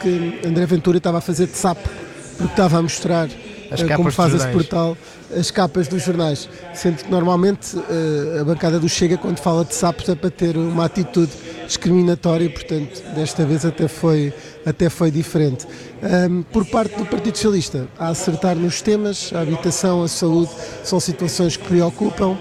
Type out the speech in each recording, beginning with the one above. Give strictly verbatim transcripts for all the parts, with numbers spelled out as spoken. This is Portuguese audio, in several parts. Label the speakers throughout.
Speaker 1: que André Ventura estava a fazer de sapo, porque estava a mostrar uh, como faz esse portal, as capas dos jornais, sendo que normalmente uh, a bancada do Chega, quando fala de sapos, é para ter uma atitude discriminatória, portanto desta vez até foi, até foi diferente. Um, por parte do Partido Socialista, a acertar nos temas, a habitação, a saúde, são situações que preocupam.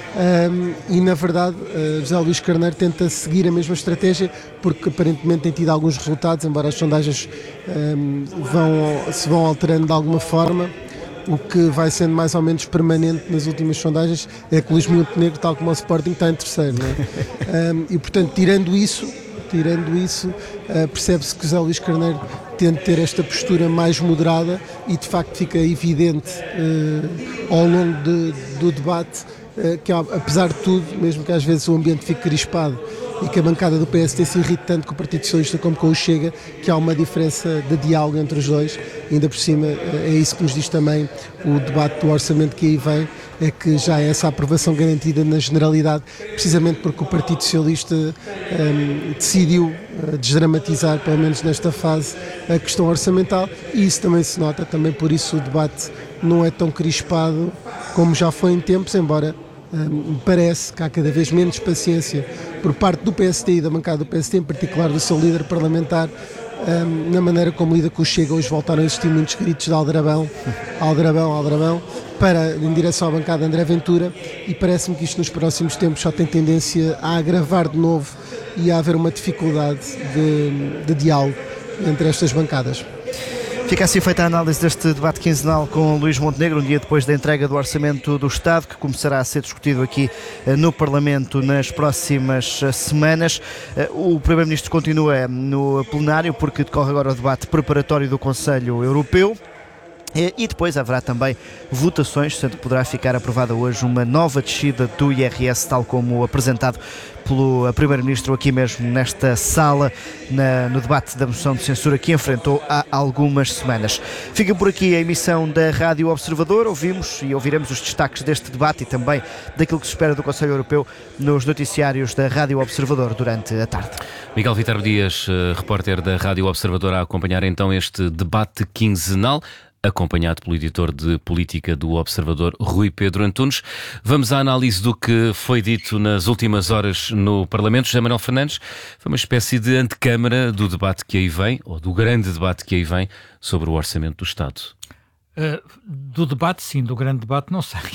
Speaker 1: Um, e na verdade uh, José Luís Carneiro tenta seguir a mesma estratégia, porque aparentemente tem tido alguns resultados, embora as sondagens um, vão, se vão alterando de alguma forma. O que vai sendo mais ou menos permanente nas últimas sondagens é que o Luís Montenegro, tal como o Sporting, está em terceiro, não é? um, e portanto, tirando isso, tirando isso uh, percebe-se que José Luís Carneiro tende ter esta postura mais moderada, e de facto fica evidente uh, ao longo de, do debate que, apesar de tudo, mesmo que às vezes o ambiente fique crispado e que a bancada do P S D se irrite tanto com o Partido Socialista como com o Chega, que há uma diferença de diálogo entre os dois. Ainda por cima, é isso que nos diz também o debate do orçamento que aí vem, é que já é essa aprovação garantida na generalidade, precisamente porque o Partido Socialista um, decidiu uh, desdramatizar, pelo menos nesta fase, a questão orçamental, e isso também se nota, também por isso o debate não é tão crispado como já foi em tempos, embora me um, parece que há cada vez menos paciência por parte do P S D e da bancada do P S D, em particular do seu líder parlamentar, um, na maneira como lida com o Chega. Hoje voltaram a existir muitos gritos de aldrabão, aldrabão, aldrabão, para, em direção à bancada de André Ventura, e parece-me que isto nos próximos tempos só tem tendência a agravar de novo e a haver uma dificuldade de, de diálogo entre estas bancadas.
Speaker 2: Fica assim feita a análise deste debate quinzenal com Luís Montenegro, um dia depois da entrega do Orçamento do Estado, que começará a ser discutido aqui no Parlamento nas próximas semanas. O Primeiro-Ministro continua no plenário, porque decorre agora o debate preparatório do Conselho Europeu. E depois haverá também votações, sendo que poderá ficar aprovada hoje uma nova descida do I R S, tal como apresentado pelo Primeiro-Ministro aqui mesmo nesta sala, na, no debate da moção de censura que enfrentou há algumas semanas. Fica por aqui a emissão da Rádio Observador. Ouvimos e ouviremos os destaques deste debate e também daquilo que se espera do Conselho Europeu nos noticiários da Rádio Observador durante a tarde.
Speaker 3: Miguel Vítor Dias, repórter da Rádio Observador, a acompanhar então este debate quinzenal, acompanhado pelo editor de política do Observador, Rui Pedro Antunes. Vamos à análise do que foi dito nas últimas horas no Parlamento. José Manuel Fernandes, foi uma espécie de antecâmara do debate que aí vem, ou do grande debate que aí vem, sobre o Orçamento do Estado.
Speaker 4: Uh, do debate, sim, do grande debate, não sei.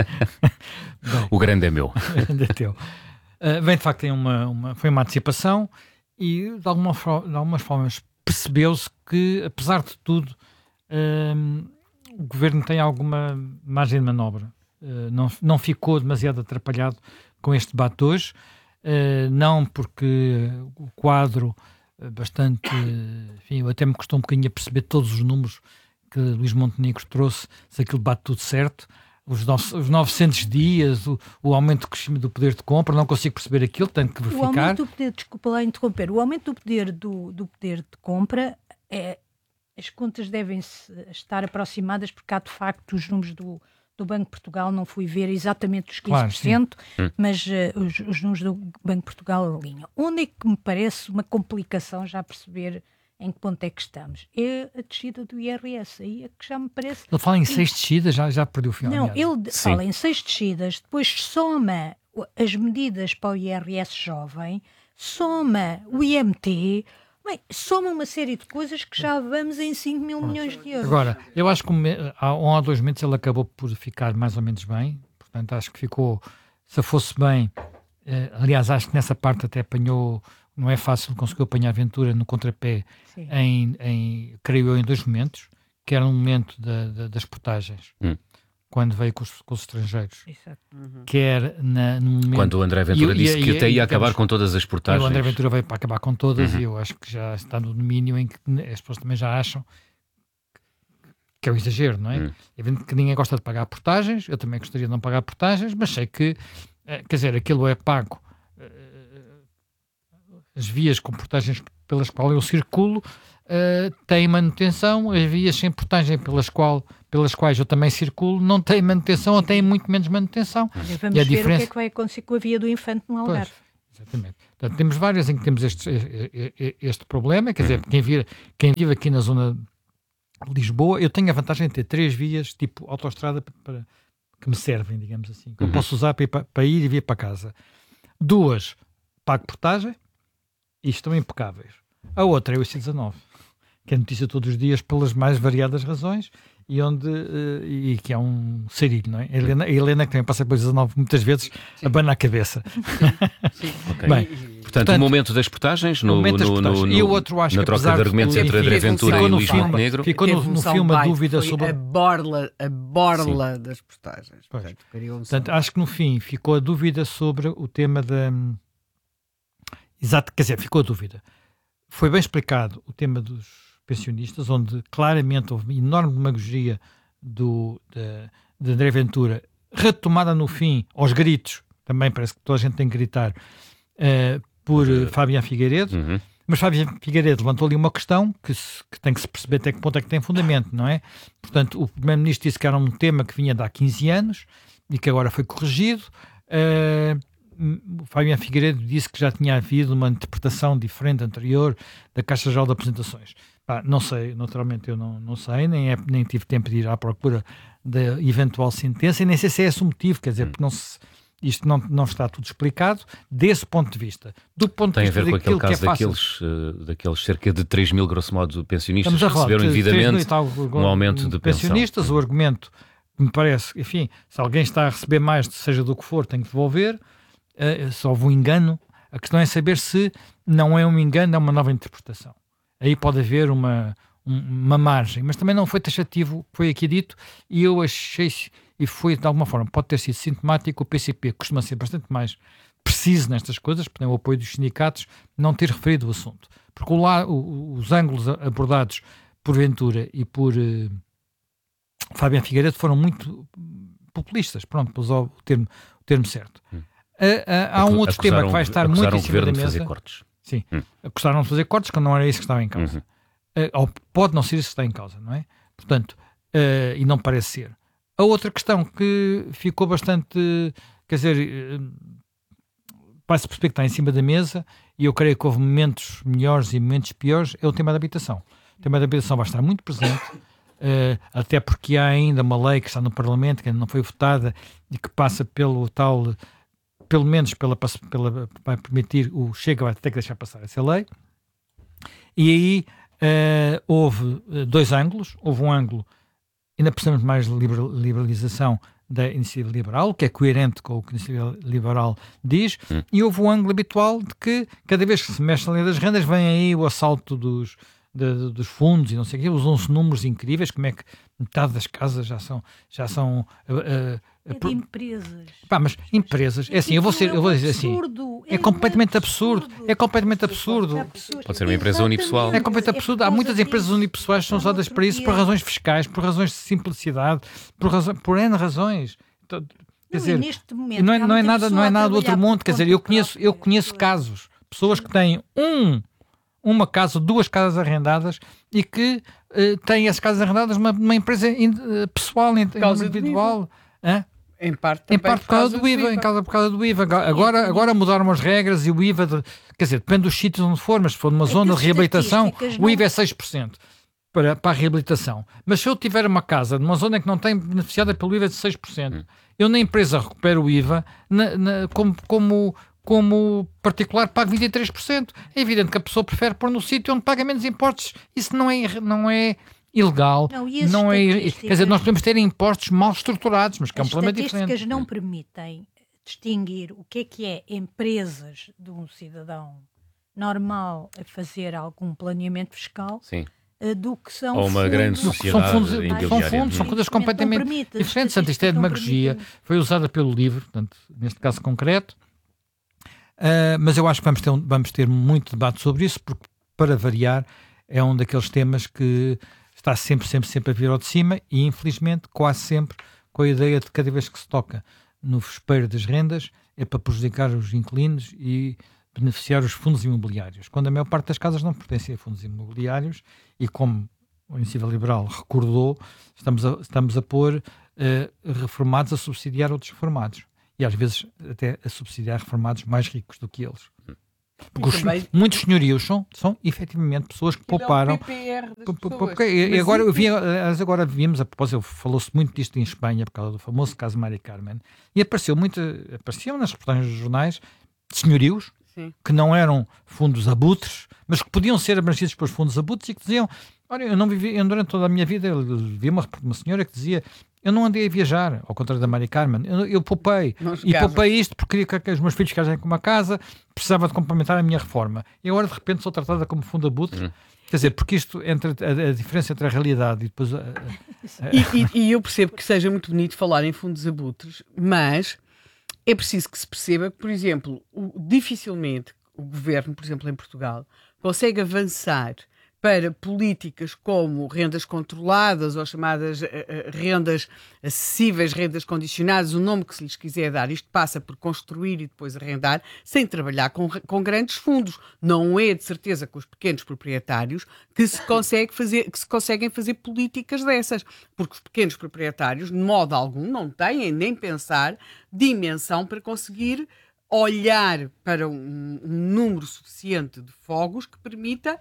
Speaker 4: Bem,
Speaker 3: o grande é meu.
Speaker 4: O grande é teu. Uh, bem, de facto, tem uma, uma, foi uma antecipação e, de, alguma, de algumas formas, percebeu-se que, apesar de tudo, Uh, o Governo tem alguma margem de manobra, uh, não, não ficou demasiado atrapalhado com este debate hoje, uh, não porque o quadro uh, bastante, uh, enfim, eu até me custou um bocadinho a perceber todos os números que Luís Montenegro trouxe, se aquilo bate tudo certo, os, no, os novecentos dias, o, o aumento do, do poder de compra, não consigo perceber aquilo, tenho que verificar.
Speaker 5: O aumento do poder, desculpa lá interromper, o aumento do poder, do, do poder de compra é... As contas devem estar aproximadas, porque há de facto os números do, do Banco de Portugal, não fui ver exatamente os quinze por cento, claro, mas uh, os, os números do Banco de Portugal alinham. Onde é que me parece uma complicação já perceber em que ponto é que estamos? É a descida do I R S, aí é que já me parece...
Speaker 4: Ele fala em seis descidas, já, já perdeu o final.
Speaker 5: Não, aliás. Ele Sim. fala em seis descidas, depois soma as medidas para o I R S jovem, soma o I M T... Bem, soma uma série de coisas que já vamos em cinco mil milhões de euros.
Speaker 4: Agora, eu acho que há um ou dois meses ele acabou por ficar mais ou menos bem, portanto acho que ficou, se fosse bem, eh, aliás acho que nessa parte até apanhou, não é fácil, conseguiu apanhar a Ventura no contrapé, em, em, creio eu, em dois momentos, que era um momento da, da, das portagens. Hum. Quando veio com os, com os estrangeiros, Exato. Uhum. quer na, no momento...
Speaker 3: Quando o André Ventura e, disse e, que e, até ia e, acabar temos, com todas as portagens.
Speaker 4: O André Ventura veio para acabar com todas uhum. e eu acho que já está no domínio em que as pessoas também já acham que é um exagero, não é? Uhum. É evidente que ninguém gosta de pagar portagens, eu também gostaria de não pagar portagens, mas sei que, quer dizer, aquilo é pago, as vias com portagens pelas quais eu circulo uh, têm manutenção, as vias sem portagem pelas qual pelas quais eu também circulo, não tem manutenção ou tem muito menos manutenção.
Speaker 5: Vamos e a ver diferença... o que é que vai acontecer com a via do Infante no Algarve.
Speaker 4: Pois, Exatamente. Portanto, temos várias em que temos este, este, este problema, quer dizer, quem vive, quem vive aqui na zona de Lisboa, eu tenho a vantagem de ter três vias, tipo autoestrada, para, que me servem, digamos assim, que eu posso usar para ir, para, para ir e vir para casa. Duas, pago portagem, e estão impecáveis. A outra é o I C dezanove, que é notícia todos os dias pelas mais variadas razões, e onde uh, e que é um sarilho, não é? A Helena, a Helena que também passa pelo dezanove muitas vezes, sim, abana a cabeça.
Speaker 3: Sim. Okay. Bem, portanto, portanto, o momento das portagens, no,
Speaker 4: momento das
Speaker 3: no,
Speaker 4: portagens.
Speaker 3: no,
Speaker 4: e o outro, acho
Speaker 3: na
Speaker 4: que,
Speaker 3: troca de argumentos entre André Ventura e Luís Montenegro,
Speaker 4: ficou no, no filme a dúvida sobre
Speaker 6: a borla, a borla sim. das portagens.
Speaker 4: Portanto, um portanto, acho que no fim ficou a dúvida sobre o tema da... Exato, quer dizer, ficou a dúvida. Foi bem explicado o tema dos pensionistas, onde claramente houve enorme demagogia do, de, de André Ventura, retomada no fim, aos gritos, também parece que toda a gente tem que gritar, uh, por uh, Fabián Figueiredo, uhum. Mas Fabián Figueiredo levantou ali uma questão que, se, que tem que se perceber até que ponto é que tem fundamento, não é? Portanto, o Primeiro-Ministro disse que era um tema que vinha de há quinze anos e que agora foi corrigido. Uh, o Fabián Figueiredo disse que já tinha havido uma interpretação diferente anterior da Caixa Geral de Apresentações. Ah, não sei, naturalmente eu não, não sei, nem, é, nem tive tempo de ir à procura da eventual sentença e nem sei se é esse o motivo, quer dizer, porque não se, isto não, não está tudo explicado desse ponto de vista. Do ponto
Speaker 3: Tem
Speaker 4: de
Speaker 3: vista
Speaker 4: a ver com
Speaker 3: aquele caso
Speaker 4: é
Speaker 3: daqueles, uh, daqueles cerca de três mil, grosso modo, pensionistas que receberam indevidamente um aumento de
Speaker 4: pensionistas,
Speaker 3: pensão.
Speaker 4: O argumento me parece, enfim, se alguém está a receber mais, seja do que for, tem que devolver, uh, se houve um engano, a questão é saber se não é um engano, é uma nova interpretação. Aí pode haver uma, um, uma margem, mas também não foi taxativo, foi aqui dito, e eu achei, e foi de alguma forma, pode ter sido sintomático, o P C P costuma ser bastante mais preciso nestas coisas, porque tem o apoio dos sindicatos, não ter referido o assunto. Porque o, o, os ângulos abordados por Ventura e por uh, Fabián Figueiredo foram muito populistas, pronto, para usar o termo, o termo certo. Hum. Uh, uh, há um outro tema que vai estar muito em cima da mesa.
Speaker 3: Fazer cortes.
Speaker 4: Sim, hum. Gostaram de fazer cortes quando não era isso que estava em causa. Uhum. Uh, ou pode não ser isso que está em causa, não é? Portanto, uh, e não parece ser. A outra questão que ficou bastante, quer dizer, uh, vai-se perceber que está em cima da mesa, e eu creio que houve momentos melhores e momentos piores, é o tema da habitação. O tema da habitação vai estar muito presente, uh, até porque há ainda uma lei que está no Parlamento, que ainda não foi votada, e que passa pelo tal... pelo menos pela, pela, vai permitir, o Chega vai ter que deixar passar essa lei, e aí uh, houve uh, dois ângulos. Houve um ângulo, ainda precisamos de mais liberalização da iniciativa liberal, que é coerente com o que a iniciativa liberal diz, hum. e houve um ângulo habitual de que cada vez que se mexe na lei das rendas vem aí o assalto dos, de, de, dos fundos e não sei o quê, usam-se números incríveis, como é que metade das casas já são, já são uh,
Speaker 5: É de empresas.
Speaker 4: Pá, mas empresas, é assim, eu vou, ser, eu vou dizer assim, é completamente absurdo, é completamente absurdo.
Speaker 3: Pode ser uma empresa unipessoal.
Speaker 4: É completamente absurdo. Há muitas empresas unipessoais que são usadas para isso, por razões fiscais, por razões de simplicidade, por, razão, por N razões. Quer dizer, não é, não é nada, não é nada do outro mundo. Quer dizer, eu conheço, eu conheço casos, pessoas que têm um, uma casa, duas casas arrendadas e que uh, têm as casas arrendadas numa, numa empresa uh, pessoal, individual. Hã?
Speaker 6: Em parte,
Speaker 4: em parte por causa do I V A, em causa, por causa do I V A. Agora, agora mudaram as regras e o I V A, de, quer dizer, depende dos sítios onde for, mas se for numa zona de reabilitação, o I V A é seis por cento para, para a reabilitação. Mas se eu tiver uma casa numa zona que não tem beneficiada pelo I V A de seis por cento, hum. eu na empresa recupero o I V A na, na, como, como, como particular pago vinte e três por cento. É evidente que a pessoa prefere pôr no sítio onde paga menos impostos. Isso não é... Não é ilegal, não, não é, quer dizer, nós podemos ter impostos mal estruturados, mas que é um problema diferente.
Speaker 5: As estatísticas não permitem distinguir o que é que é empresas de um cidadão normal a fazer algum planeamento fiscal.
Speaker 3: Sim.
Speaker 5: Do que são
Speaker 3: ou uma
Speaker 5: fundos,
Speaker 3: grande sociedade
Speaker 4: são fundos, são fundos, são coisas completamente permite, diferentes. Portanto, isto é demagogia, foi usada pelo livro, portanto, neste caso concreto, uh, mas eu acho que vamos ter, vamos ter muito debate sobre isso, porque, para variar, é um daqueles temas que está sempre, sempre, sempre a vir ao de cima e, infelizmente, quase sempre com a ideia de cada vez que se toca no vespeiro das rendas é para prejudicar os inquilinos e beneficiar os fundos imobiliários, quando a maior parte das casas não pertencem a fundos imobiliários e, como a Iniciativa Liberal recordou, estamos a, estamos a pôr uh, reformados a subsidiar outros reformados. e às vezes até a subsidiar reformados mais ricos do que eles. Porque os,
Speaker 6: também...
Speaker 4: muitos senhorios são, são efetivamente pessoas que pouparam. E agora, eu vi, agora vimos, a propósito, falou-se muito disto em Espanha por causa do famoso caso Mari Carmen, e apareceu muito, apareciam nas reportagens dos jornais senhorios, sim, que não eram fundos abutres, mas que podiam ser abrangidos pelos fundos abutres e que diziam: olha, eu não vivi, eu, durante toda a minha vida, eu vi uma, uma senhora que dizia: eu não andei a viajar, ao contrário da Mari Carmen, eu, eu poupei, e poupei isto porque queria que os meus filhos ficassem com uma casa, precisava de complementar a minha reforma, e agora de repente sou tratada como fundo abutre. Hum. Quer dizer, porque isto, entre a, a diferença entre a realidade e depois a, a,
Speaker 6: a... E, e, e eu percebo que seja muito bonito falar em fundos abutres, mas é preciso que se perceba que, por exemplo, o, dificilmente o governo, por exemplo, em Portugal, consegue avançar para políticas como rendas controladas ou chamadas uh, uh, rendas acessíveis, rendas condicionadas, o nome que se lhes quiser dar. Isto passa por construir e depois arrendar, sem trabalhar com, com grandes fundos. Não é de certeza com os pequenos proprietários que se, consegue fazer, que se conseguem fazer políticas dessas, porque os pequenos proprietários, de modo algum, não têm nem pensar dimensão para conseguir olhar para um, um número suficiente de fogos que permita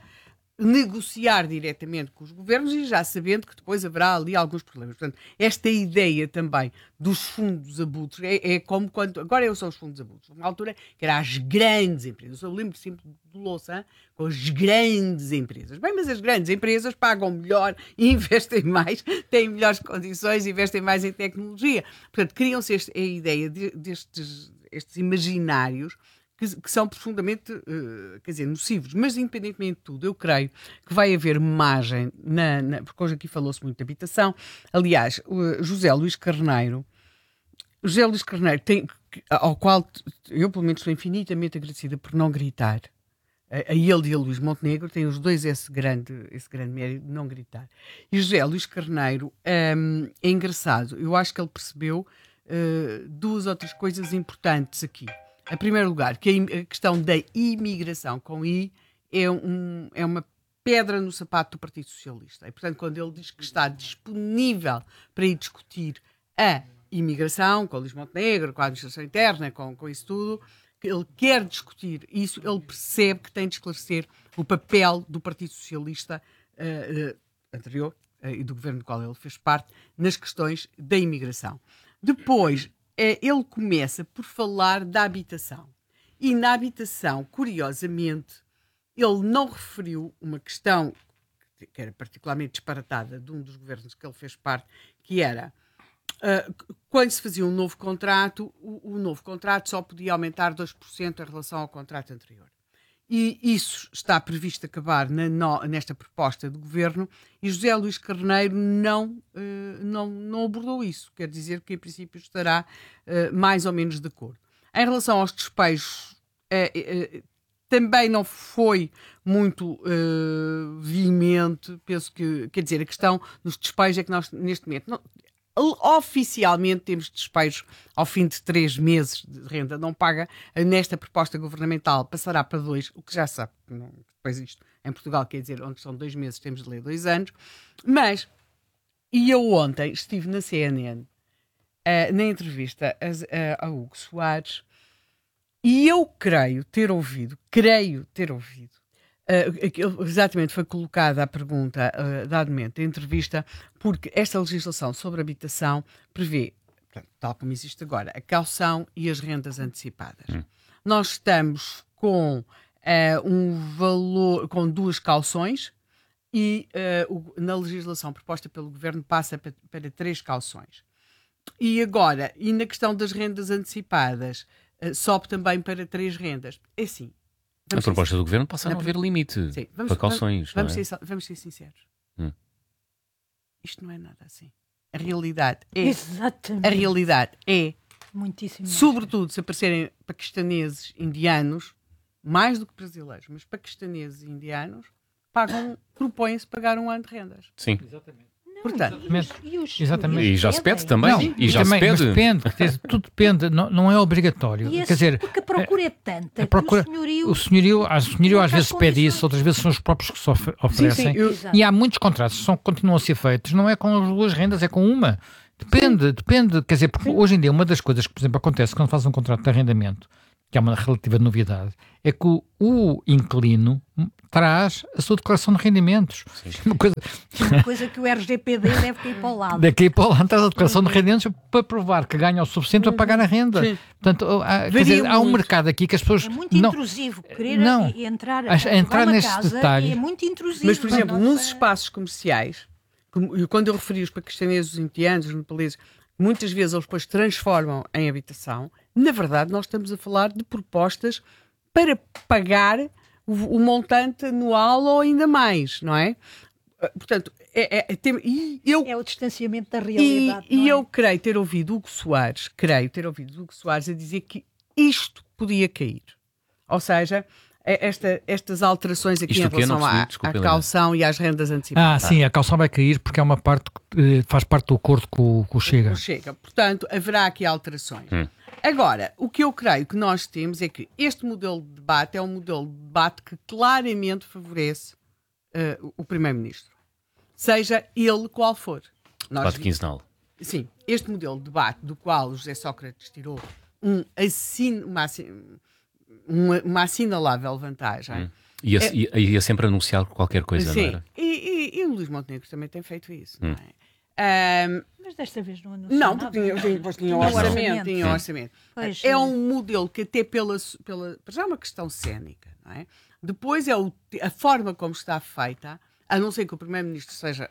Speaker 6: negociar diretamente com os governos e já sabendo que depois haverá ali alguns problemas. Portanto, esta ideia também dos fundos abutres é, é como quando... Agora são os fundos abutres. Uma altura que eram as grandes empresas. Eu lembro sempre do Louçã com as grandes empresas. Bem, mas as grandes empresas pagam melhor e investem mais, têm melhores condições, investem mais em tecnologia. Portanto, criam-se este, a ideia de, destes estes imaginários Que, que são profundamente, uh, quer dizer, nocivos. Mas, independentemente de tudo, eu creio que vai haver margem, na, na, porque hoje aqui falou-se muito de habitação. Aliás, o José Luís Carneiro, José Luís Carneiro, tem, ao qual eu, pelo menos, estou infinitamente agradecida por não gritar. A, a ele e a Luís Montenegro têm os dois esse grande, esse grande mérito de não gritar. E José Luís Carneiro um, é engraçado. Eu acho que ele percebeu uh, duas outras coisas importantes aqui. Em primeiro lugar, que a questão da imigração com I é, um, é uma pedra no sapato do Partido Socialista. E, portanto, quando ele diz que está disponível para ir discutir a imigração com o Luís Montenegro, com a administração interna, com, com isso tudo, que ele quer discutir isso, ele percebe que tem de esclarecer o papel do Partido Socialista uh, uh, anterior uh, e do governo do qual ele fez parte nas questões da imigração. Depois, ele começa por falar da habitação. E na habitação, curiosamente, ele não referiu uma questão que era particularmente disparatada de um dos governos que ele fez parte, que era, uh, quando se fazia um novo contrato, o, o novo contrato só podia aumentar dois por cento em relação ao contrato anterior. E isso está previsto acabar na, no, nesta proposta do governo, e José Luís Carneiro não, uh, não, não abordou isso. Quer dizer que, em princípio, estará uh, mais ou menos de acordo. Em relação aos despejos, uh, uh, também não foi muito uh, veemente. Penso que, quer dizer, a questão dos despejos é que nós, neste momento, não, oficialmente temos despejos ao fim de três meses de renda não paga. Nesta proposta governamental passará para dois, o que já sabe, não, depois isto em Portugal quer dizer, onde são dois meses temos de ler dois anos. Mas, e eu ontem estive na C N N, uh, na entrevista a, a, a Hugo Soares, e eu creio ter ouvido, creio ter ouvido, Uh, exatamente, foi colocada a pergunta uh, da Admente, a entrevista, porque esta legislação sobre habitação prevê, portanto, tal como existe agora, a caução e as rendas antecipadas. Hum. Nós estamos com uh, um valor, com duas cauções e uh, o, na legislação proposta pelo Governo passa para, para três cauções. E agora, e na questão das rendas antecipadas, uh, sobe também para três rendas. É assim.
Speaker 3: Vamos a proposta ser... do Governo passa a não haver limite Sim, vamos, para calções.
Speaker 6: Vamos,
Speaker 3: não é?
Speaker 6: ser, vamos ser sinceros. Hum. Isto não é nada assim. A realidade é...
Speaker 5: Exatamente.
Speaker 6: A realidade é...
Speaker 5: Muitíssimo.
Speaker 6: Sobretudo se aparecerem paquistaneses, indianos, mais do que brasileiros, mas paquistaneses e indianos, pagam, propõem-se pagar um ano de rendas.
Speaker 3: Sim.
Speaker 4: Exatamente.
Speaker 6: Portanto,
Speaker 5: e, os,
Speaker 4: Exatamente.
Speaker 3: E já se pede também.
Speaker 4: Não,
Speaker 3: e
Speaker 4: e
Speaker 3: já
Speaker 4: também,
Speaker 3: se pede.
Speaker 4: Mas depende, tudo depende, não, não é obrigatório.
Speaker 5: E esse,
Speaker 4: Quer dizer,
Speaker 5: porque a procura é tanta.
Speaker 4: A procura,
Speaker 5: que o senhorio,
Speaker 4: o senhorio, o senhorio às vezes pede
Speaker 5: condições.
Speaker 4: isso, outras vezes são os próprios que se oferecem.
Speaker 6: Sim, sim, eu...
Speaker 4: E há muitos contratos que são, continuam a ser feitos, não é com as duas rendas, é com uma. Depende, depende, quer dizer, porque Sim. hoje em dia uma das coisas que, por exemplo, acontece quando faz um contrato de arrendamento, que é uma relativa novidade, é que o, o inquilino traz a sua declaração de rendimentos. Uma coisa...
Speaker 5: uma coisa que o R G P D deve cair para o lado.
Speaker 4: Daqui para o lado traz a declaração de rendimentos para provar que ganha o suficiente para pagar a renda. Sim. Portanto, há, quer dizer, há um mercado aqui que as pessoas...
Speaker 5: É muito não, intrusivo. Querer
Speaker 4: não,
Speaker 5: entrar,
Speaker 4: a, entrar neste detalhe...
Speaker 5: É muito intrusivo.
Speaker 6: Mas, por exemplo, nos espaços comerciais, quando eu referi os paquistaneses, os indianos, os nepaleses, muitas vezes eles depois transformam em habitação. Na verdade, nós estamos a falar de propostas para pagar o, o montante anual ou ainda mais, não é? Portanto, é, é, é, tem, e eu,
Speaker 5: é o distanciamento da realidade.
Speaker 6: E,
Speaker 5: não
Speaker 6: e
Speaker 5: é?
Speaker 6: eu creio ter ouvido Hugo Soares, creio ter ouvido Hugo Soares a dizer que isto podia cair. Ou seja, esta, estas alterações aqui
Speaker 3: isto
Speaker 6: em relação à, à caução e às rendas antecipadas.
Speaker 4: Ah, sim, a caução vai cair porque é uma parte que faz parte do acordo com, com o Chega.
Speaker 6: O Chega. Portanto, haverá aqui alterações.
Speaker 3: Hum.
Speaker 6: Agora, o que eu creio que nós temos é que este modelo de debate é um modelo de debate que claramente favorece uh, o Primeiro-Ministro. Seja ele qual for.
Speaker 3: Debate quinzenal.
Speaker 6: Sim, este modelo de debate do qual o José Sócrates tirou um assin, uma, assin, uma, uma assinalável vantagem.
Speaker 3: Hum. Ia, é, ia, ia sempre anunciar qualquer coisa,
Speaker 6: sim,
Speaker 3: não era?
Speaker 6: E, e, e o Luís Montenegro também tem feito isso,
Speaker 3: hum.
Speaker 6: não é? Um,
Speaker 5: mas desta vez não anunciou
Speaker 6: Não,
Speaker 5: nada.
Speaker 6: porque tinha, tinha, tinha um orçamento. Tinha um orçamento.
Speaker 5: Pois,
Speaker 6: é um modelo que até pela, pela... Já é uma questão cénica, não é? Depois é o, a forma como está feita, a não ser que o Primeiro-Ministro seja,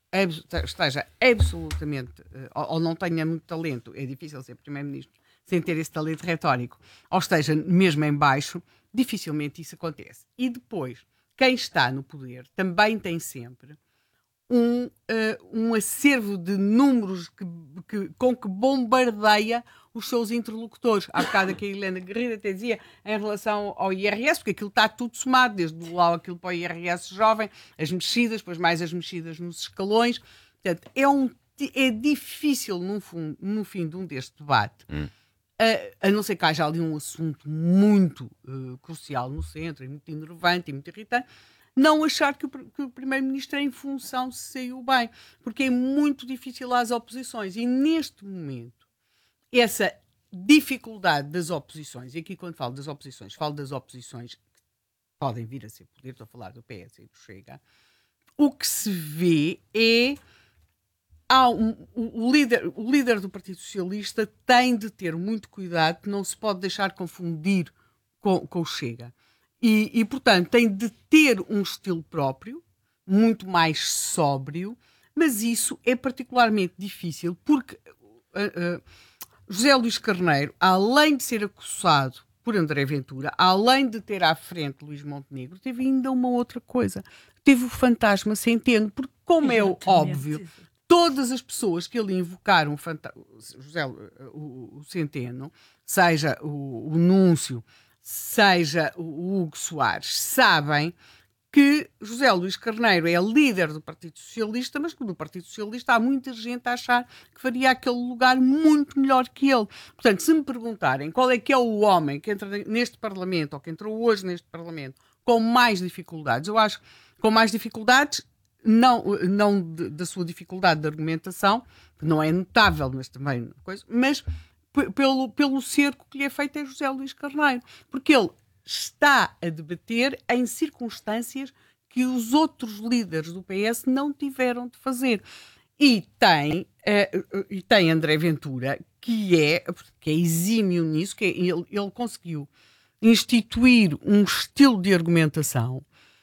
Speaker 6: esteja absolutamente... Ou, ou não tenha muito talento, é difícil ser Primeiro-Ministro sem ter esse talento retórico, ou esteja mesmo em baixo, dificilmente isso acontece. E depois, quem está no poder também tem sempre um, uh, um acervo de números que, que, com que bombardeia os seus interlocutores. Há bocado aqui a Helena Guerreiro até dizia em relação ao I R S, porque aquilo está tudo somado, desde lá aquilo para o I R S jovem, as mexidas, depois mais as mexidas nos escalões. Portanto, é, um, é difícil no, fundo, no fim de um deste debate,
Speaker 3: hum.
Speaker 6: a, a não ser que haja ali um assunto muito uh, crucial no centro, e muito enervante e muito irritante, não achar que o, que o Primeiro-Ministro em função se saiu bem, porque é muito difícil às oposições, e neste momento essa dificuldade das oposições, e aqui quando falo das oposições, falo das oposições que podem vir a ser poder, estou a falar do P S e do Chega, o que se vê é há um, o, o, líder, o líder do Partido Socialista tem de ter muito cuidado, que não se pode deixar confundir com, com o Chega. E, e, portanto, tem de ter um estilo próprio, muito mais sóbrio, mas isso é particularmente difícil porque uh, uh, José Luís Carneiro, além de ser acusado por André Ventura, além de ter à frente Luís Montenegro, teve ainda uma outra coisa. Teve o fantasma Centeno, porque, como é óbvio, todas as pessoas que ali invocaram o, fanta- José, o, o Centeno, seja o, o Núncio, seja o Hugo Soares, sabem que José Luís Carneiro é líder do Partido Socialista, mas que no Partido Socialista há muita gente a achar que faria aquele lugar muito melhor que ele. Portanto, se me perguntarem qual é que é o homem que entra neste Parlamento, ou que entrou hoje neste Parlamento, com mais dificuldades, eu acho que com mais dificuldades, não, não de, da sua dificuldade de argumentação, que não é notável, mas também coisa, mas Pelo, pelo cerco que lhe é feito a José Luís Carneiro, porque ele está a debater em circunstâncias que os outros líderes do P S não tiveram de fazer. E tem, uh, e tem André Ventura, que é, que é exímio nisso, que é, ele, ele conseguiu instituir um estilo de argumentação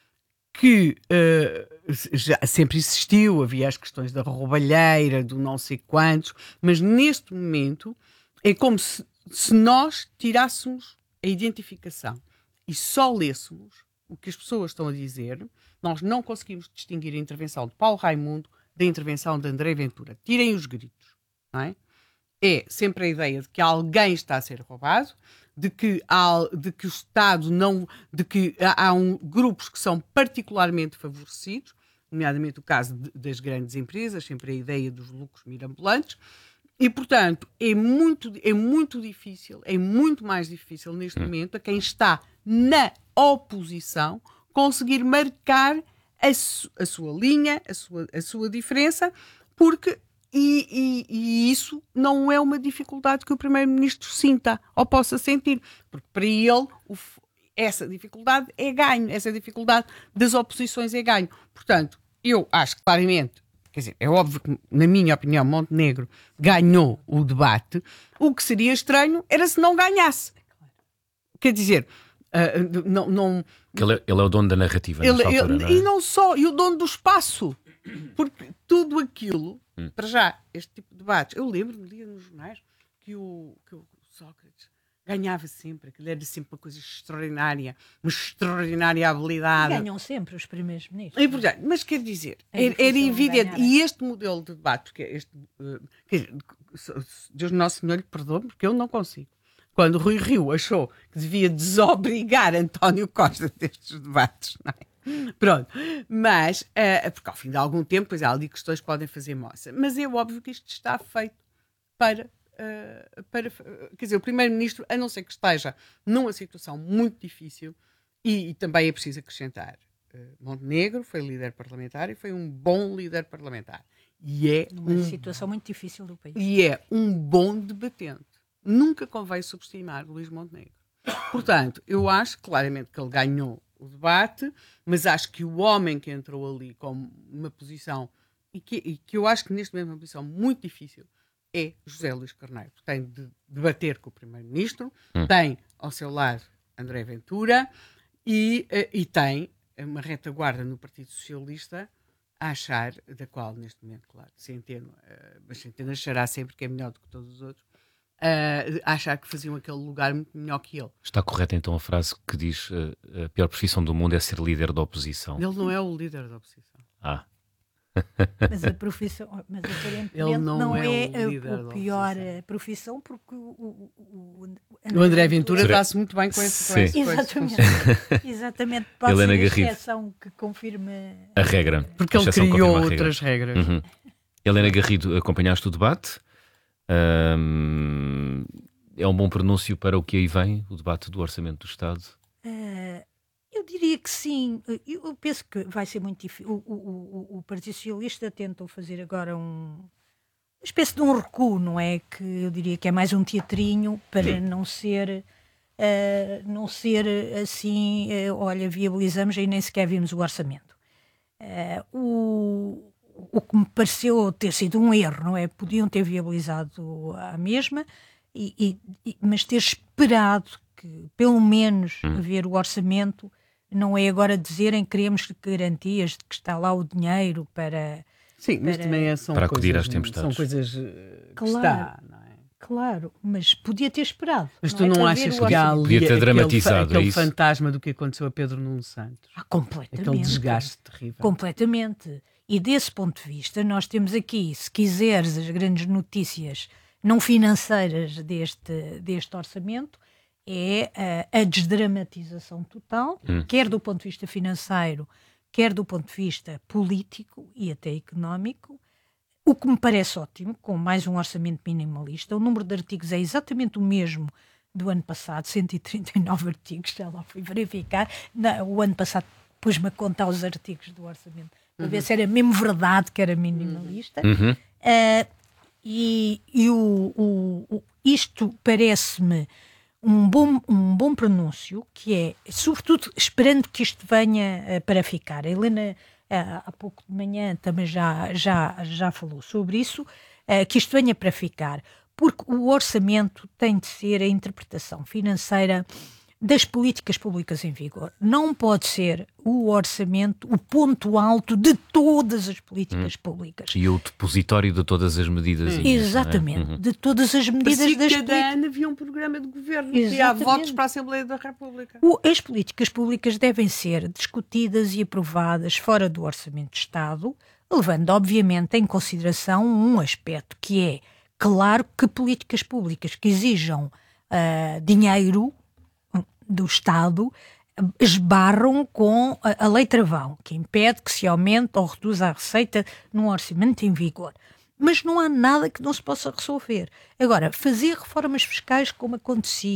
Speaker 6: que uh, já sempre existiu, havia as questões da roubalheira, do não sei quantos, mas neste momento é como se, se nós tirássemos a identificação e só lêssemos o que as pessoas estão a dizer, nós não conseguimos distinguir a intervenção de Paulo Raimundo da intervenção de André Ventura. Tirem os gritos, não é? É sempre a ideia de que alguém está a ser roubado, de que, há, de que o Estado não... de que há, há um, grupos que são particularmente favorecidos, nomeadamente o caso de, das grandes empresas, sempre a ideia dos lucros mirabolantes. E, portanto, é muito, é muito difícil, é muito mais difícil neste hum. momento a quem está na oposição conseguir marcar a, su, a sua linha, a sua, a sua diferença, porque e, e, e isso não é uma dificuldade que o Primeiro-Ministro sinta ou possa sentir, porque para ele o, essa dificuldade é ganho, essa dificuldade das oposições é ganho. Portanto, eu acho que claramente, quer dizer, é óbvio que, na minha opinião, Montenegro ganhou o debate. O que seria estranho era se não ganhasse. Quer dizer, uh, não... não
Speaker 3: ele, é, ele é o dono da narrativa
Speaker 6: ele,
Speaker 3: nesta altura,
Speaker 6: ele,
Speaker 3: não é?
Speaker 6: E não só, e o dono do espaço. Porque tudo aquilo, hum. para já, este tipo de debates, eu lembro-me, lia nos jornais, que o, que o Sócrates ganhava sempre, aquilo era sempre uma coisa extraordinária, uma extraordinária habilidade.
Speaker 5: Ganham sempre os primeiros ministros.
Speaker 6: É verdade, mas quer dizer, é era, era evidente, ganhar. E este modelo de debate, porque este, uh, quer dizer, Deus Nosso Senhor lhe perdoe, porque eu não consigo. Quando Rui Rio achou que devia desobrigar António Costa destes debates, não é? Pronto, mas, uh, porque ao fim de algum tempo, pois há ali questões que podem fazer moça, mas é óbvio que isto está feito para, uh, para uh, quer dizer, o Primeiro-Ministro, a não ser que esteja numa situação muito difícil, e, e também é preciso acrescentar, uh, Montenegro foi líder parlamentar e foi um bom líder parlamentar. E é
Speaker 5: uma
Speaker 6: um,
Speaker 5: situação muito difícil do país.
Speaker 6: E é um bom debatente. Nunca convém subestimar Luís Montenegro. Portanto, eu acho claramente que ele ganhou o debate, mas acho que o homem que entrou ali com uma posição, e que, e que eu acho que neste momento é uma posição muito difícil, é José Luís Carneiro. Tem de debater com o Primeiro-Ministro, hum. tem ao seu lado André Ventura e, e tem uma retaguarda no Partido Socialista a achar, da qual neste momento, claro, Centeno, mas Centeno achará sempre que é melhor do que todos os outros, Uh, achar que faziam aquele lugar muito melhor que ele.
Speaker 3: Está correta então a frase que diz uh, a pior profissão do mundo é ser líder da oposição?
Speaker 6: Ele não é o líder da oposição.
Speaker 3: Ah.
Speaker 5: Mas a profissão, mas aparentemente ele não, não é, é o, o pior profissão, porque o, o, o,
Speaker 6: o André Ventura está-se muito bem com esse coisa.
Speaker 5: Exatamente. Exatamente. Pode
Speaker 3: Helena
Speaker 5: ser a
Speaker 3: Garrido.
Speaker 5: exceção que confirma
Speaker 3: a regra.
Speaker 6: Porque ele criou outras regras.
Speaker 3: Uhum. Helena Garrido, acompanhaste o debate? Um, é um bom pronúncio para o que aí vem, o debate do Orçamento do Estado?
Speaker 5: Uh, eu diria que sim. Eu penso que vai ser muito difícil. O, o, o, o Partido Socialista tentou fazer agora um, uma espécie de um recuo, não é? Que eu diria que é mais um teatrinho para sim. não ser uh, não ser assim, uh, olha, viabilizamos e nem sequer vimos o orçamento. Uh, o O que me pareceu ter sido um erro, não é? Podiam ter viabilizado a mesma, e, e, mas ter esperado que, pelo menos, hum. ver o orçamento, não é agora dizerem que queremos garantias de que está lá o dinheiro para...
Speaker 6: Sim, mas para, também é, são,
Speaker 3: para
Speaker 6: coisas,
Speaker 3: às tempestades.
Speaker 6: São coisas que
Speaker 5: claro,
Speaker 6: está, não é?
Speaker 5: Claro, mas podia ter esperado.
Speaker 6: Mas
Speaker 5: não
Speaker 6: tu
Speaker 5: é?
Speaker 6: não
Speaker 5: Para
Speaker 6: achas
Speaker 5: que
Speaker 6: há ali
Speaker 3: podia ter dramatizado,
Speaker 6: aquele, aquele
Speaker 3: é isso?
Speaker 6: fantasma do que aconteceu a Pedro Nuno Santos?
Speaker 5: Ah, completamente.
Speaker 6: Aquele desgaste terrível.
Speaker 5: Completamente. E desse ponto de vista, nós temos aqui, se quiseres, as grandes notícias não financeiras deste, deste orçamento, é a, a desdramatização total, hum. quer do ponto de vista financeiro, quer do ponto de vista político e até económico, o que me parece ótimo, com mais um orçamento minimalista. O número de artigos é exatamente o mesmo do ano passado, cento e trinta e nove artigos, já lá fui verificar. Não, o ano passado pus-me a contar os artigos do orçamento, para uhum. ver se era mesmo verdade que era minimalista.
Speaker 3: Uhum.
Speaker 5: Uh, e e o, o, o, isto parece-me um bom, um bom pronúncio, que é, sobretudo, esperando que isto venha uh, para ficar. A Helena, uh, há pouco de manhã, também já, já, já falou sobre isso, uh, que isto venha para ficar, porque o orçamento tem de ser a interpretação financeira das políticas públicas em vigor. Não pode ser o orçamento o ponto alto de todas as políticas hum. públicas.
Speaker 3: E o depositório de todas as medidas.
Speaker 5: Hum. Exatamente, é? uhum. de todas as medidas
Speaker 6: Parecia
Speaker 5: das
Speaker 6: cada
Speaker 5: políticas.
Speaker 6: ano havia um programa de governo e há votos para a Assembleia da República.
Speaker 5: O, as políticas públicas devem ser discutidas e aprovadas fora do Orçamento de Estado, levando obviamente em consideração um aspecto que é, claro que políticas públicas que exijam uh, dinheiro do Estado esbarram com a, a lei travão, que impede que se aumente ou reduza a receita num orçamento em vigor. Mas não há nada que não se possa resolver. Agora, fazer reformas fiscais como acontecia,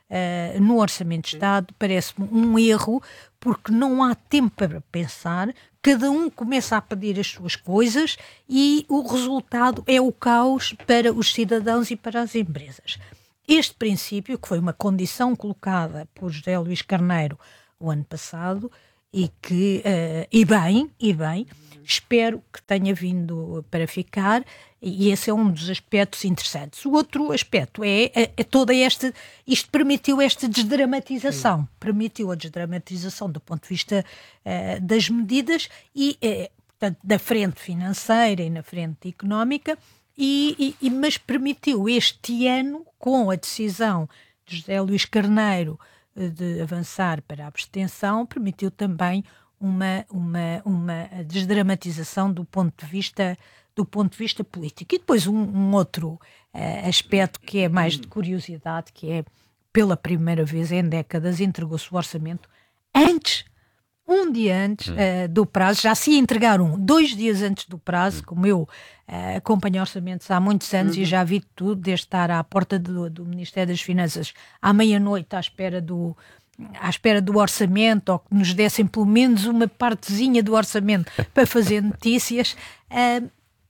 Speaker 5: uh, no Orçamento de Estado, parece-me um erro, porque não há tempo para pensar, cada um começa a pedir as suas coisas e o resultado é o caos para os cidadãos e para as empresas. Este princípio, que foi uma condição colocada por José Luís Carneiro o ano passado, e que, uh, e bem, e bem, espero que tenha vindo para ficar, e esse é um dos aspectos interessantes. O outro aspecto é, é, é toda esta, isto permitiu esta desdramatização, Sim. permitiu a desdramatização do ponto de vista uh, das medidas, e, uh, portanto, da frente financeira e na frente económica, e, e, mas permitiu este ano, com a decisão de José Luís Carneiro de avançar para a abstenção, permitiu também uma, uma, uma desdramatização do ponto de vista, do ponto de vista político. E depois um, um outro uh, aspecto que é mais de curiosidade, que é, pela primeira vez em décadas, entregou-se o orçamento antes, um dia antes uh, do prazo, já se ia entregar um, dois dias antes do prazo, como eu uh, acompanho orçamentos há muitos anos, uhum. e já vi tudo, desde estar à porta do, do Ministério das Finanças à meia-noite à espera do, à espera do orçamento, ou que nos dessem pelo menos uma partezinha do orçamento para fazer notícias. Uh,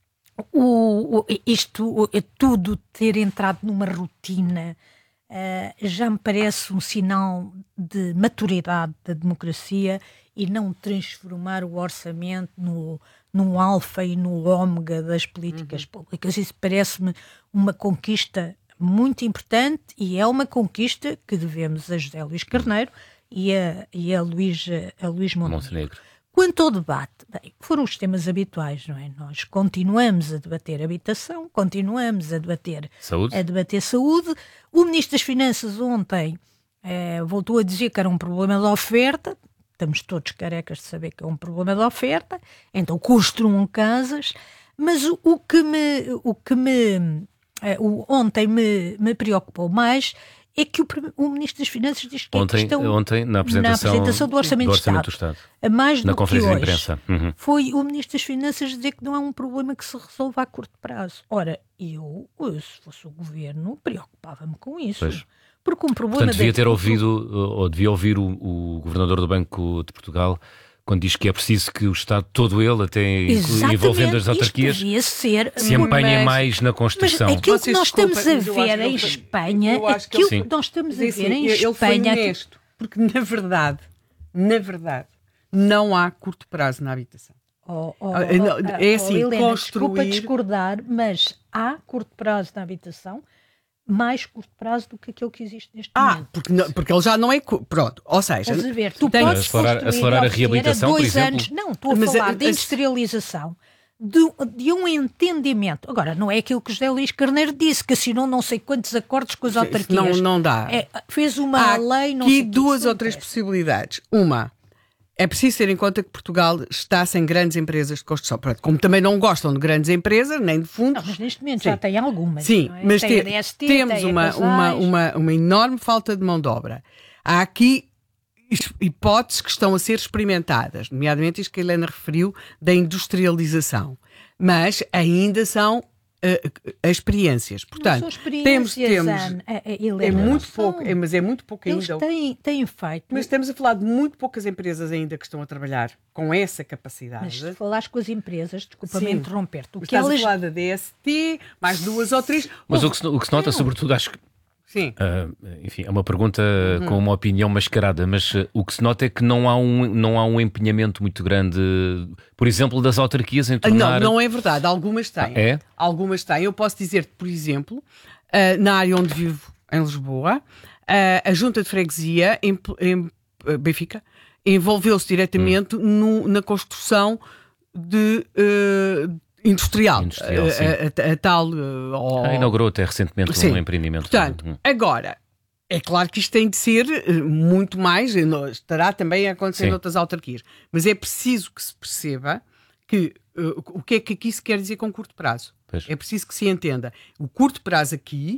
Speaker 5: o, o, isto, o, tudo ter entrado numa rotina uh, já me parece um sinal de maturidade da democracia, e não transformar o orçamento no, no alfa e no ômega das políticas uhum. públicas. Isso parece-me uma conquista muito importante, e é uma conquista que devemos a José Luís Carneiro e a, e a Luís, a Luís Montenegro. Montenegro. Quanto ao debate, bem, foram os temas habituais, não é? Nós continuamos a debater habitação, continuamos a debater saúde. A debater saúde. O Ministro das Finanças ontem eh, voltou a dizer que era um problema da oferta. Estamos todos carecas de saber que é um problema de oferta, então construam casas, mas o, o que me, o que me o, ontem me, me preocupou mais é que o, o Ministro das Finanças diz que
Speaker 3: ontem,
Speaker 5: é questão,
Speaker 3: ontem na apresentação,
Speaker 5: na apresentação do Orçamento,
Speaker 3: do orçamento
Speaker 5: do Estado,
Speaker 3: do Estado
Speaker 5: mais do
Speaker 3: na conferência
Speaker 5: que
Speaker 3: de
Speaker 5: hoje,
Speaker 3: imprensa, uhum.
Speaker 5: foi o Ministro das Finanças dizer que não é um problema que se resolva a curto prazo. Ora, eu, se fosse o Governo, preocupava-me com isso. Pois. Porque um problema
Speaker 3: Portanto, devia ter
Speaker 5: de...
Speaker 3: ouvido, ou devia ouvir o, o Governador do Banco de Portugal, quando diz que é preciso que o Estado, todo ele, até envolvendo as autarquias,
Speaker 5: ser,
Speaker 3: se empenhe mas, mais na construção.
Speaker 5: Mas aquilo que nós estamos a ver em Espanha, aquilo que nós estamos a ver em Espanha... Ele foi
Speaker 6: honesto, porque na verdade, na verdade, não há curto prazo na habitação.
Speaker 5: Oh, oh, oh,
Speaker 6: é assim,
Speaker 5: oh, Helena,
Speaker 6: construir...
Speaker 5: desculpa discordar, mas há curto prazo na habitação, mais curto prazo do que aquele que existe neste
Speaker 6: ah,
Speaker 5: momento.
Speaker 6: Ah, porque, não, porque ele já não é... Pronto, ou seja...
Speaker 5: Estás a ver, tu
Speaker 6: tem,
Speaker 5: podes
Speaker 3: acelerar, acelerar a reabilitação,
Speaker 5: dois
Speaker 3: por exemplo?
Speaker 5: Anos, não, estou a mas falar a, de industrialização, de, de um entendimento. Agora, não é aquilo que José Luís Carneiro disse, que assinou não sei quantos acordos com as autarquias.
Speaker 6: Não, não dá.
Speaker 5: É, fez uma
Speaker 6: Há
Speaker 5: lei... Não
Speaker 6: aqui
Speaker 5: sei
Speaker 6: duas
Speaker 5: que
Speaker 6: ou três possibilidades. Uma... É preciso ter em conta que Portugal está sem grandes empresas de construção. Como também não gostam de grandes empresas, nem de fundos.
Speaker 5: Não, mas neste momento Sim. já tem algumas.
Speaker 6: Sim,
Speaker 5: não é?
Speaker 6: mas
Speaker 5: tem
Speaker 6: te,
Speaker 5: a D S T,
Speaker 6: temos
Speaker 5: tem
Speaker 6: uma, uma, uma, uma enorme falta de mão de obra. Há aqui hipóteses que estão a ser experimentadas, nomeadamente isto que a Helena referiu, da industrialização. Mas ainda são uh, experiências. Portanto,
Speaker 5: experiências,
Speaker 6: temos, temos
Speaker 5: Ana, Helena,
Speaker 6: é muito
Speaker 5: são,
Speaker 6: pouco, é, mas é muito pouco
Speaker 5: eles
Speaker 6: ainda.
Speaker 5: Eles têm, têm feito.
Speaker 6: Mas estamos a falar de muito poucas empresas ainda que estão a trabalhar com essa capacidade.
Speaker 5: Mas se falares com as empresas, desculpa-me interromper-te. O
Speaker 6: mas
Speaker 5: que
Speaker 6: estás
Speaker 5: elas...
Speaker 6: a falar da D S T, mais duas ou três.
Speaker 3: Mas
Speaker 6: oh,
Speaker 3: o, que se, o que se nota, não. sobretudo, acho que
Speaker 6: Sim.
Speaker 3: Uh, enfim, é uma pergunta uhum. com uma opinião mascarada, mas uh, o que se nota é que não há, um, não há um empenhamento muito grande, por exemplo, das autarquias em tornar...
Speaker 6: Não, não é verdade. Algumas têm.
Speaker 3: Ah, é?
Speaker 6: Algumas têm. Eu posso dizer-te, por exemplo, uh, na área onde vivo, em Lisboa, uh, a Junta de Freguesia, em, em uh, Benfica, envolveu-se diretamente hum. no, na construção de... Uh, Industrial,
Speaker 3: Industrial
Speaker 6: a, a, a, a tal... Uh,
Speaker 3: oh... Inaugurou até recentemente sim. um empreendimento.
Speaker 6: Portanto, hum. agora, é claro que isto tem de ser uh, muito mais, estará também a acontecer noutras autarquias, mas é preciso que se perceba que uh, o que é que aqui se quer dizer com curto prazo. Pois. É preciso que se entenda. O curto prazo aqui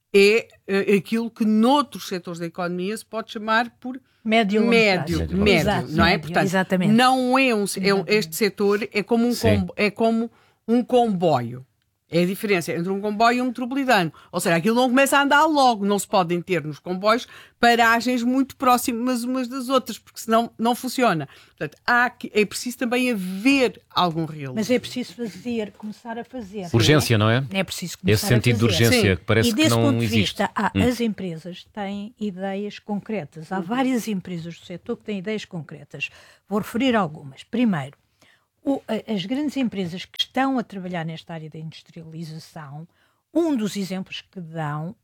Speaker 6: é uh, aquilo que noutros setores da economia se pode chamar por...
Speaker 5: Médio,
Speaker 6: médio, médio, médio Exato, não é?
Speaker 5: Médio,
Speaker 6: Portanto,
Speaker 5: exatamente.
Speaker 6: não é um... É, este setor é como um... Com, é como um comboio. É a diferença entre um comboio e um metropolitano. Ou seja, aquilo não começa a andar logo. Não se podem ter nos comboios paragens muito próximas umas das outras, porque senão não funciona. Portanto, há que, é preciso também haver algum realismo.
Speaker 5: Mas é preciso fazer, começar a fazer.
Speaker 3: Urgência, não é?
Speaker 5: É preciso começar
Speaker 3: Esse sentido
Speaker 5: a fazer.
Speaker 3: de urgência
Speaker 6: Sim.
Speaker 3: que parece
Speaker 5: e desse
Speaker 3: que não
Speaker 5: ponto de
Speaker 3: existe.
Speaker 5: vista, há,
Speaker 3: Hum.
Speaker 5: as empresas têm ideias concretas. Há várias empresas do setor que têm ideias concretas. Vou referir algumas. Primeiro, o, as grandes empresas que estão a trabalhar nesta área da industrialização, um dos exemplos que dão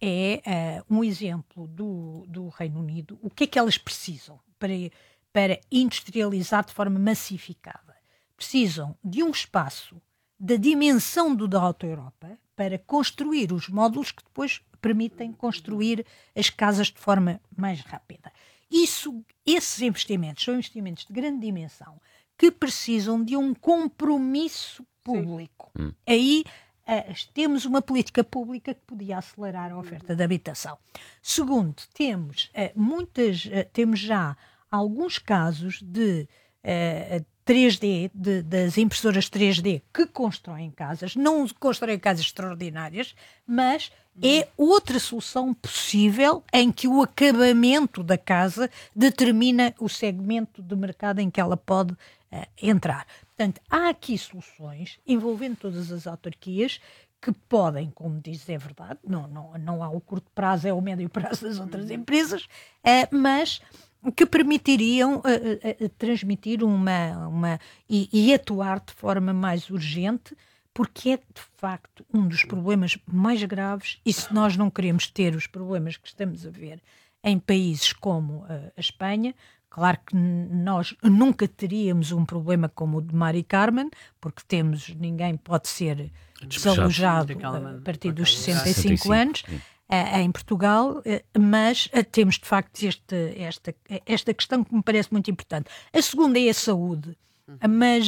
Speaker 5: é uh, um exemplo do, do Reino Unido. O que é que elas precisam para, para industrializar de forma massificada? Precisam de um espaço da dimensão do da Alta Europa para construir os módulos que depois permitem construir as casas de forma mais rápida. Isso, esses investimentos são investimentos de grande dimensão que precisam de um compromisso público. Hum. Aí uh, temos uma política pública que podia acelerar a oferta de habitação. Segundo, temos, uh, muitas, uh, temos já alguns casos de uh, três D, de, das impressoras três D que constroem casas, não constroem casas extraordinárias, mas é outra solução possível em que o acabamento da casa determina o segmento de mercado em que ela pode uh, entrar. Portanto, há aqui soluções envolvendo todas as autarquias que podem, como diz, é verdade, não, não, não há o curto prazo, é o médio prazo das outras empresas, uh, mas que permitiriam uh, uh, uh, transmitir uma, uma e, e atuar de forma mais urgente, porque é de facto um dos problemas mais graves, e se nós não queremos ter os problemas que estamos a ver em países como uh, a Espanha, claro que nós nunca teríamos um problema como o de Mari Carmen, porque temos, ninguém pode ser desalojado a partir dos sessenta e cinco anos, em Portugal, mas temos de facto este, esta, esta questão que me parece muito importante. A segunda é a saúde, mas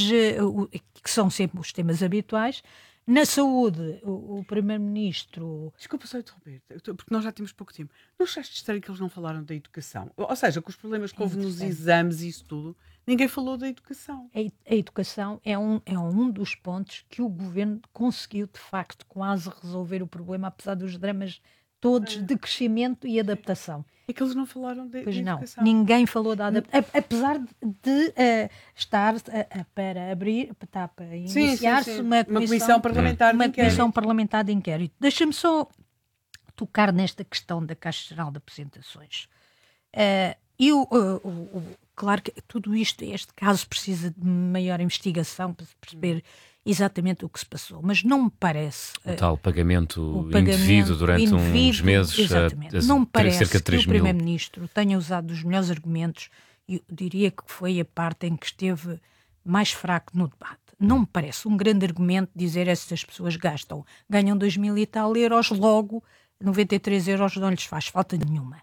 Speaker 5: que são sempre os temas habituais. Na saúde, o, o Primeiro-Ministro...
Speaker 6: Desculpa só interromper, porque nós já temos pouco tempo. Não achaste estranho que eles não falaram da educação? Ou seja, com os problemas que houve nos exames e isso tudo, ninguém falou da educação.
Speaker 5: A, a educação é um, é um dos pontos que o Governo conseguiu, de facto, quase resolver o problema, apesar dos dramas todos de crescimento e adaptação.
Speaker 6: É que eles não falaram de,
Speaker 5: pois
Speaker 6: de
Speaker 5: não,
Speaker 6: educação.
Speaker 5: Ninguém falou da adaptação. Apesar de, de uh, estar uh, uh, para abrir, está para iniciar-se uma,
Speaker 6: uma comissão parlamentar
Speaker 5: uma
Speaker 6: de inquérito.
Speaker 5: comissão parlamentar de inquérito. Deixa-me só tocar nesta questão da Caixa Geral de Apresentações. Uh, eu, uh, uh, uh, claro que tudo isto, este caso precisa de maior investigação para se perceber exatamente o que se passou, mas não me parece...
Speaker 3: O tal pagamento,
Speaker 5: o pagamento
Speaker 3: indevido durante
Speaker 5: indevido,
Speaker 3: uns meses,
Speaker 5: exatamente.
Speaker 3: A, a,
Speaker 5: não me parece
Speaker 3: cerca de três
Speaker 5: que o
Speaker 3: mil.
Speaker 5: Primeiro-Ministro tenha usado os melhores argumentos, e eu diria que foi a parte em que esteve mais fraco no debate. Não me parece um grande argumento dizer essas pessoas gastam, ganham dois mil e tal euros, logo noventa e três euros não lhes faz falta nenhuma.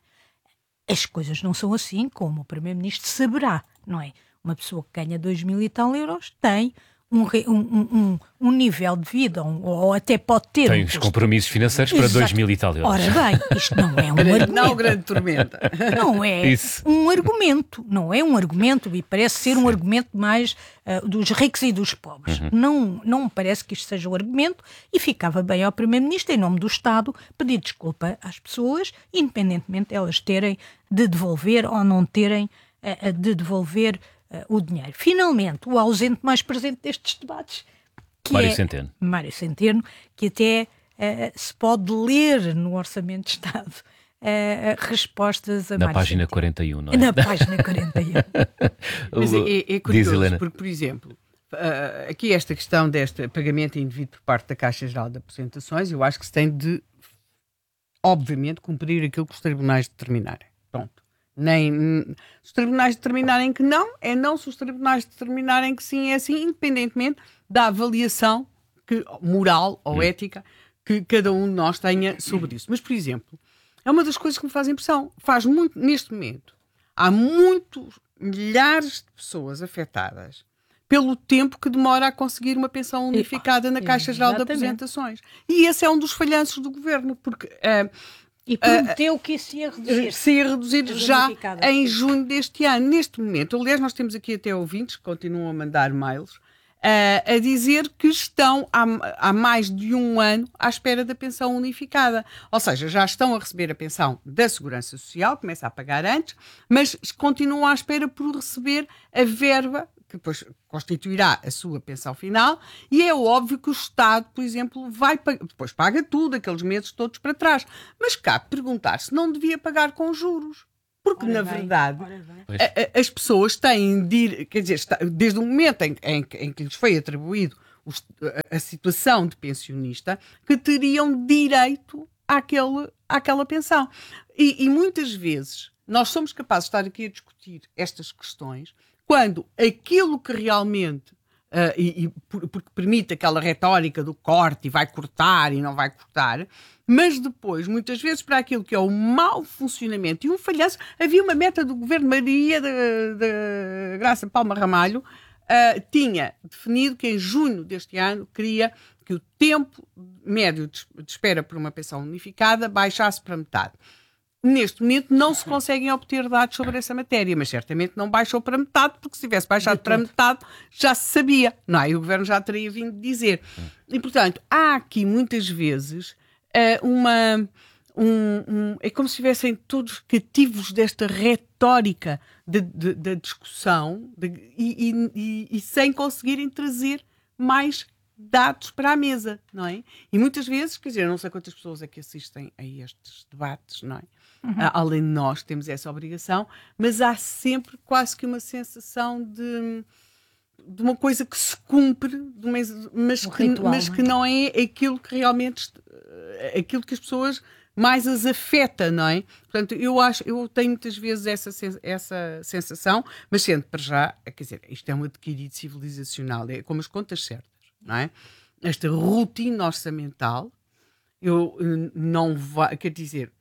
Speaker 5: As coisas não são assim, como o Primeiro-Ministro saberá, não é? Uma pessoa que ganha dois mil e tal euros tem Um, um, um, um nível de vida, um, ou até pode ter...
Speaker 3: Tem
Speaker 5: um
Speaker 3: os compromissos financeiros para dois mil e tal euros.
Speaker 5: Ora bem, isto não é um argumento.
Speaker 6: Não, grande tormenta.
Speaker 5: Não é
Speaker 3: Isso.
Speaker 5: um argumento, não é um argumento, e parece ser Sim. um argumento mais uh, dos ricos e dos pobres. Uhum. Não, não me parece que isto seja um argumento, e ficava bem ao Primeiro-Ministro, em nome do Estado, pedir desculpa às pessoas, independentemente de elas terem de devolver ou não terem uh, de devolver Uh, o dinheiro. Finalmente, o ausente mais presente destes debates, que
Speaker 3: Mário
Speaker 5: é
Speaker 3: Centeno.
Speaker 5: Mário Centeno, que até uh, se pode ler no Orçamento de Estado uh, respostas a
Speaker 3: Na
Speaker 5: Mário
Speaker 3: página
Speaker 5: Centeno.
Speaker 3: quarenta e um, não é?
Speaker 5: Na página quarenta e um.
Speaker 6: Mas é, é curioso,
Speaker 3: Diz,
Speaker 6: porque, por exemplo, uh, aqui esta questão deste pagamento indevido por parte da Caixa Geral de Apresentações, eu acho que se tem de, obviamente, cumprir aquilo que os tribunais determinarem. Pronto. Nem, se os tribunais determinarem que não, é não. Se os tribunais determinarem que sim, é sim, independentemente da avaliação que, moral ou hum. ética que cada um de nós tenha sobre isso. Mas, por exemplo, é uma das coisas que me faz impressão. Faz muito, neste momento, há muitos, milhares de pessoas afetadas pelo tempo que demora a conseguir uma pensão unificada e, na Caixa Geral de Apresentações. E esse é um dos falhanços do Governo, porque... Uh,
Speaker 5: E prometeu uh, que isso ia reduzir.
Speaker 6: Se ia reduzir já em junho deste ano. Neste momento, aliás, nós temos aqui até ouvintes que continuam a mandar mails Uh, a dizer que estão há, há mais de um ano à espera da pensão unificada. Ou seja, já estão a receber a pensão da Segurança Social, começa a pagar antes, mas continuam à espera por receber a verba que depois constituirá a sua pensão final, e é óbvio que o Estado, por exemplo, vai depois paga tudo, aqueles meses todos para trás. Mas cabe perguntar se não devia pagar com juros. Porque, ora na bem, verdade, a, a, as pessoas têm de ir, quer dizer, está, desde o momento em, em, em que lhes foi atribuído os, a, a situação de pensionista, que teriam direito àquele, àquela pensão. E, e muitas vezes nós somos capazes de estar aqui a discutir estas questões quando aquilo que realmente, uh, e, e porque permite aquela retórica do corte e vai cortar e não vai cortar, mas depois, muitas vezes, para aquilo que é o mau funcionamento e um falhanço, havia uma meta do governo Maria de, de Graça Palma Ramalho, uh, tinha definido que em junho deste ano queria que o tempo médio de, de espera por uma pensão unificada baixasse para metade. Neste momento não se conseguem obter dados sobre essa matéria, mas certamente não baixou para metade, porque se tivesse baixado para metade já se sabia, não é? E o governo já teria vindo dizer. E, portanto, há aqui muitas vezes uh, uma... Um, um, é como se estivessem todos cativos desta retórica da de, de, de discussão de, e, e, e, e sem conseguirem trazer mais dados para a mesa, não é? E muitas vezes, quer dizer, eu não sei quantas pessoas é que assistem a estes debates, não é? Uhum. Além de nós, temos essa obrigação, mas há sempre quase que uma sensação de, de uma coisa que se cumpre, de uma, mas, um que, ritual, mas não é? que não é aquilo que realmente, aquilo que as pessoas mais as afeta, não é? Portanto, eu acho, eu tenho muitas vezes essa, essa sensação, mas sendo para já, quer dizer, isto é um adquirido civilizacional, é como as contas certas, não é? Esta rotina orçamental, eu não vai, quer dizer,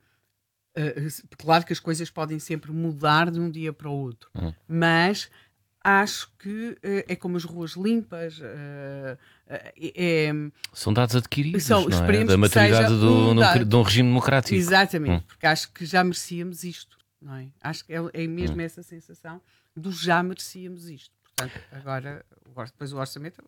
Speaker 6: uh, claro que as coisas podem sempre mudar de um dia para o outro, hum. mas acho que uh, é como as ruas limpas, uh, uh, é,
Speaker 3: são dados adquiridos,
Speaker 6: são,
Speaker 3: não é? Da maturidade do, um no, de um regime democrático.
Speaker 6: Exatamente,
Speaker 3: hum.
Speaker 6: porque acho que já merecíamos isto, não é? Acho que é, é mesmo hum. essa sensação do já merecíamos isto. Portanto, agora, depois o orçamento...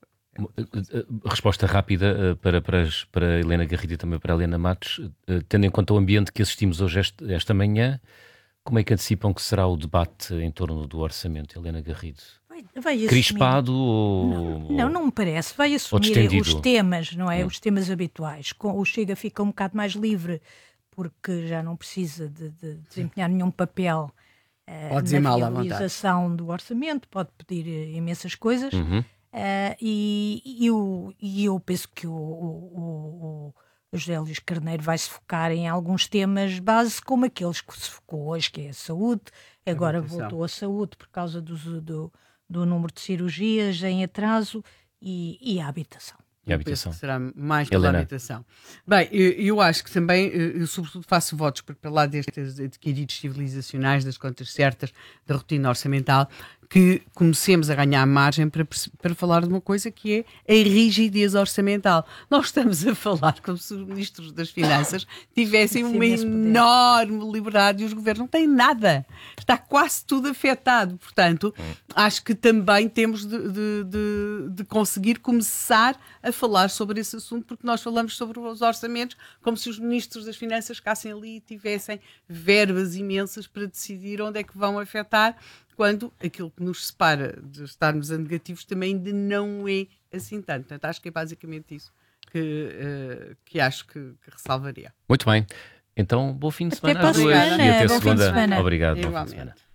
Speaker 3: Resposta rápida para, para, para Helena Garrido e também para a Helena Matos. Tendo em conta o ambiente que assistimos hoje esta, esta manhã, como é que antecipam que será o debate em torno do orçamento, Helena Garrido?
Speaker 5: Vai, vai
Speaker 3: Crispado ou...
Speaker 5: Não, não, não me parece. Vai assumir os temas, não é? Hum. Os temas habituais. O Chega fica um bocado mais livre porque já não precisa de, de desempenhar nenhum papel uh, na realização do orçamento, pode pedir imensas coisas.
Speaker 3: Uhum.
Speaker 5: Uh, e, e, eu, e eu penso que o, o, o, o José Luís Carneiro vai se focar em alguns temas base, como aqueles que se focou hoje, que é a saúde. Agora a voltou a saúde por causa do, do, do número de cirurgias em atraso e, e a habitação.
Speaker 3: E a habitação.
Speaker 6: Será mais pela Helena. habitação. Bem, eu, eu acho que também, eu sobretudo faço votos por lá destes adquiridos civilizacionais, das contas certas, da rotina orçamental, que comecemos a ganhar margem para, para falar de uma coisa que é a rigidez orçamental. Nós estamos a falar como se os ministros das Finanças tivessem uma enorme liberdade e os governos não têm nada. Está quase tudo afetado. Portanto, acho que também temos de, de, de, de conseguir começar a falar sobre esse assunto, porque nós falamos sobre os orçamentos como se os ministros das Finanças ficassem ali e tivessem verbas imensas para decidir onde é que vão afetar, quando aquilo que nos separa de estarmos a negativos também ainda não é assim tanto. Portanto, acho que é basicamente isso que, uh, que acho que, que ressalvaria.
Speaker 3: Muito bem. Então, bom fim de semana
Speaker 5: às duas
Speaker 3: e até
Speaker 5: bom
Speaker 3: segunda.
Speaker 5: Fim de semana.
Speaker 3: Obrigado.
Speaker 6: Igualmente.
Speaker 3: Bom fim de semana.